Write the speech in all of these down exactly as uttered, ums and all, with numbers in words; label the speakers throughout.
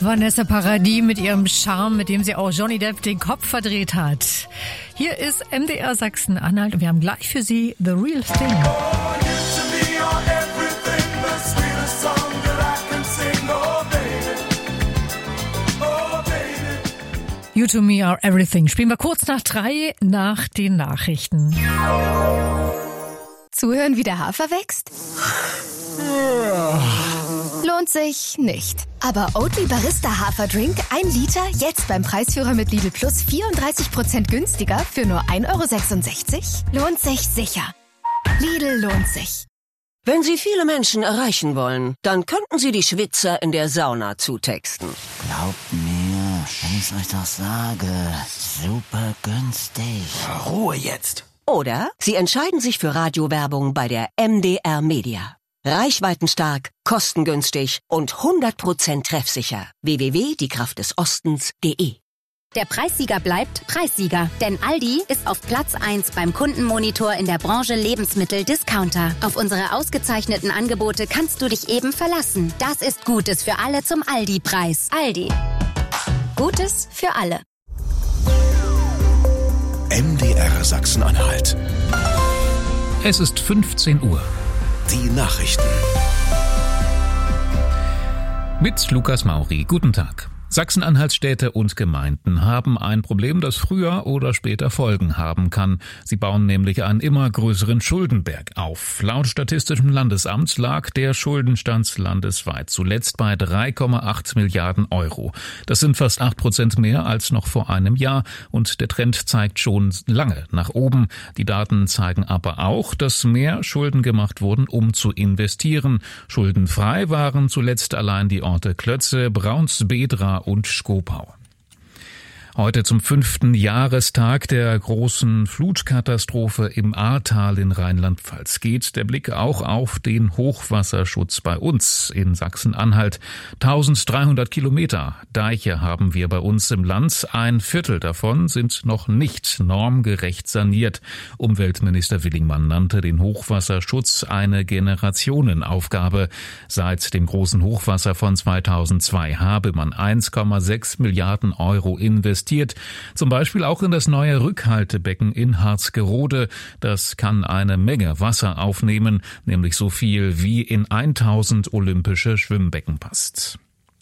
Speaker 1: Vanessa Paradis mit ihrem Charme, mit dem sie auch Johnny Depp den Kopf verdreht hat. Hier ist M D R Sachsen-Anhalt und wir haben gleich für Sie The Real Thing. You to me are everything. Spielen wir kurz nach drei nach den Nachrichten.
Speaker 2: Zuhören, wie der Hafer wächst? Lohnt sich nicht. Aber Oatly Barista Haferdrink, ein Liter, jetzt beim Preisführer mit Lidl Plus vierunddreißig Prozent günstiger für nur ein Euro sechsundsechzig? Lohnt sich sicher. Lidl lohnt sich.
Speaker 3: Wenn Sie viele Menschen erreichen wollen, dann könnten Sie die Schwitzer in der Sauna zutexten.
Speaker 4: Glaubt mir, wenn ich's euch doch sage, super günstig.
Speaker 5: Ruhe jetzt.
Speaker 3: Oder Sie entscheiden sich für Radiowerbung bei der M D R Media. Reichweitenstark, kostengünstig und hundert Prozent treffsicher. w w w punkt die kraft des ostens punkt de.
Speaker 6: Der Preissieger bleibt Preissieger, denn Aldi ist auf Platz eins beim Kundenmonitor in der Branche Lebensmittel-Discounter. Auf unsere ausgezeichneten Angebote kannst du dich eben verlassen. Das ist Gutes für alle zum Aldi-Preis. Aldi. Gutes für alle.
Speaker 5: M D R Sachsen-Anhalt.
Speaker 7: Es ist fünfzehn Uhr.
Speaker 5: Die Nachrichten.
Speaker 7: Mit Lukas Mauri. Guten Tag. Sachsen-Anhalts Städte und Gemeinden haben ein Problem, das früher oder später Folgen haben kann. Sie bauen nämlich einen immer größeren Schuldenberg auf. Laut Statistischem Landesamt lag der Schuldenstand landesweit zuletzt bei drei Komma acht Milliarden Euro. Das sind fast acht Prozent mehr als noch vor einem Jahr und der Trend zeigt schon lange nach oben. Die Daten zeigen aber auch, dass mehr Schulden gemacht wurden, um zu investieren. Schuldenfrei waren zuletzt allein die Orte Klötze, Braunsbedra und Schkopau. Heute zum fünften Jahrestag der großen Flutkatastrophe im Ahrtal in Rheinland-Pfalz geht der Blick auch auf den Hochwasserschutz bei uns in Sachsen-Anhalt. eintausenddreihundert Kilometer Deiche haben wir bei uns im Land. Ein Viertel davon sind noch nicht normgerecht saniert. Umweltminister Willingmann nannte den Hochwasserschutz eine Generationenaufgabe. Seit dem großen Hochwasser von zweitausendzwei habe man eins Komma sechs Milliarden Euro investiert. Zum Beispiel auch in das neue Rückhaltebecken in Harzgerode. Das kann eine Menge Wasser aufnehmen, nämlich so viel wie in tausend olympische Schwimmbecken passt.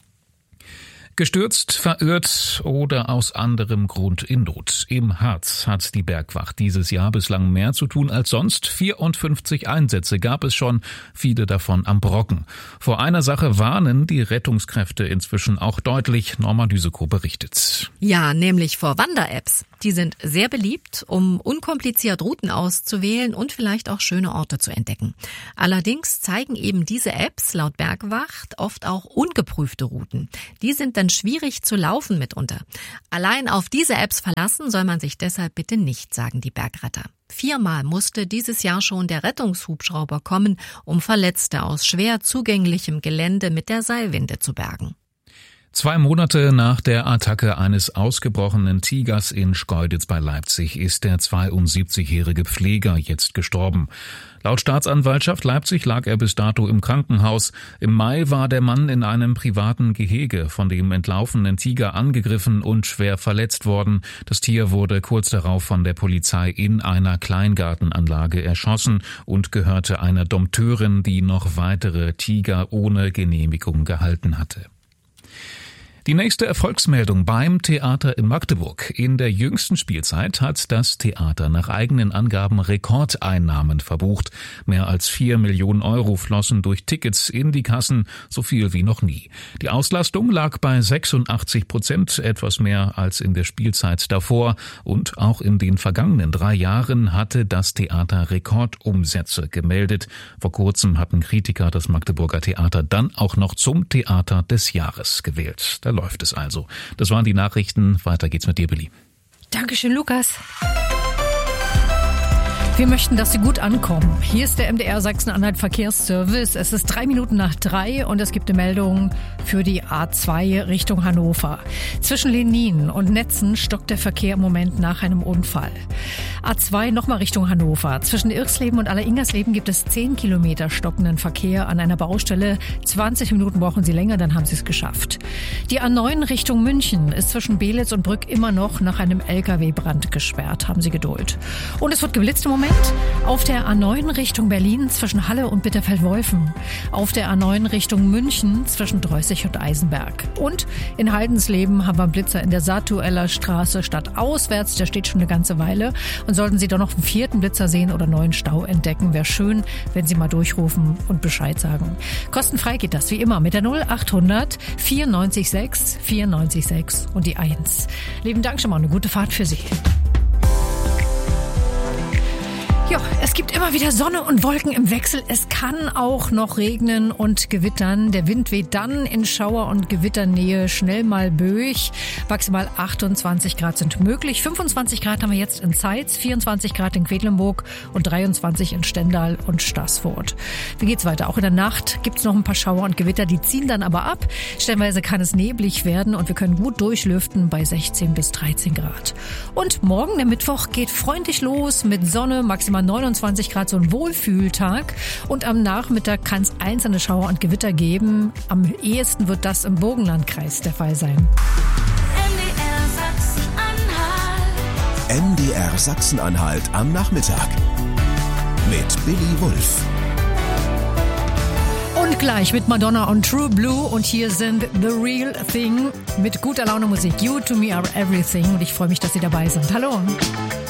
Speaker 7: Gestürzt, verirrt oder aus anderem Grund in Not. Im Harz hat die Bergwacht dieses Jahr bislang mehr zu tun als sonst. vierundfünfzig Einsätze gab es schon, viele davon am Brocken. Vor einer Sache warnen die Rettungskräfte inzwischen auch deutlich. Norma Düsekow berichtet.
Speaker 1: Ja, nämlich vor Wander-Apps. Die sind sehr beliebt, um unkompliziert Routen auszuwählen und vielleicht auch schöne Orte zu entdecken. Allerdings zeigen eben diese Apps laut Bergwacht oft auch ungeprüfte Routen. Die sind dann schwierig zu laufen mitunter. Allein auf diese Apps verlassen soll man sich deshalb bitte nicht, sagen die Bergretter. Viermal musste dieses Jahr schon der Rettungshubschrauber kommen, um Verletzte aus schwer zugänglichem Gelände mit der Seilwinde zu bergen.
Speaker 7: Zwei Monate nach der Attacke eines ausgebrochenen Tigers in Schkeuditz bei Leipzig ist der zweiundsiebzigjährige Pfleger jetzt gestorben. Laut Staatsanwaltschaft Leipzig lag er bis dato im Krankenhaus. Im Mai war der Mann in einem privaten Gehege von dem entlaufenen Tiger angegriffen und schwer verletzt worden. Das Tier wurde kurz darauf von der Polizei in einer Kleingartenanlage erschossen und gehörte einer Dompteurin, die noch weitere Tiger ohne Genehmigung gehalten hatte. Die nächste Erfolgsmeldung beim Theater in Magdeburg. In der jüngsten Spielzeit hat das Theater nach eigenen Angaben Rekordeinnahmen verbucht. Mehr als vier Millionen Euro flossen durch Tickets in die Kassen, so viel wie noch nie. Die Auslastung lag bei sechsundachtzig Prozent, etwas mehr als in der Spielzeit davor. Und auch in den vergangenen drei Jahren hatte das Theater Rekordumsätze gemeldet. Vor kurzem hatten Kritiker das Magdeburger Theater dann auch noch zum Theater des Jahres gewählt. Da läuft es also. Das waren die Nachrichten. Weiter geht's mit dir, Billy.
Speaker 1: Dankeschön, Lukas.
Speaker 8: Wir möchten, dass Sie gut ankommen. Hier ist der M D R Sachsen-Anhalt Verkehrsservice. Es ist drei Minuten nach drei und es gibt eine Meldung für die A zwei Richtung Hannover. Zwischen Lenin und Netzen stockt der Verkehr im Moment nach einem Unfall. A zwei nochmal Richtung Hannover. Zwischen Irxleben und Aller-Ingersleben gibt es zehn Kilometer stockenden Verkehr an einer Baustelle. zwanzig Minuten brauchen Sie länger, dann haben Sie es geschafft. Die A neun Richtung München ist zwischen Belitz und Brück immer noch nach einem L K W-Brand gesperrt. Haben Sie Geduld. Und es wird geblitzt im Moment auf der A neun Richtung Berlin zwischen Halle und Bitterfeld-Wolfen. Auf der A neun Richtung München zwischen Dreußig und Eisenberg. Und in Haldensleben haben wir einen Blitzer in der Satueller Straße stadtauswärts. Der steht schon eine ganze Weile. Und sollten Sie doch noch einen vierten Blitzer sehen oder neuen Stau entdecken, wäre schön, wenn Sie mal durchrufen und Bescheid sagen. Kostenfrei geht das wie immer mit der null achthundert vierundneunzig sechs vierundneunzig sechs und die eins. Lieben Dank schon mal, eine gute Fahrt für Sie. Ja, es gibt immer wieder Sonne und Wolken im Wechsel. Es kann auch noch regnen und gewittern. Der Wind weht dann in Schauer- und Gewitternähe schnell mal böig. Maximal achtundzwanzig Grad sind möglich. fünfundzwanzig Grad haben wir jetzt in Zeitz, vierundzwanzig Grad in Quedlinburg und dreiundzwanzig in Stendal und Staßfurt. Wie geht's weiter? Auch in der Nacht gibt's noch ein paar Schauer und Gewitter. Die ziehen dann aber ab. Stellenweise kann es neblig werden und wir können gut durchlüften bei sechzehn bis dreizehn Grad. Und morgen, der Mittwoch, geht freundlich los mit Sonne, maximal neunundzwanzig Grad, so ein Wohlfühltag. Und am Nachmittag kann es einzelne Schauer und Gewitter geben. Am ehesten wird das im Burgenlandkreis der Fall sein.
Speaker 5: M D R Sachsen-Anhalt. M D R Sachsen-Anhalt am Nachmittag. Mit Billy Wulff.
Speaker 8: Und gleich mit Madonna und True Blue. Und hier sind The Real Thing mit guter Laune Musik. You to me are everything. Und ich freue mich, dass Sie dabei sind. Hallo.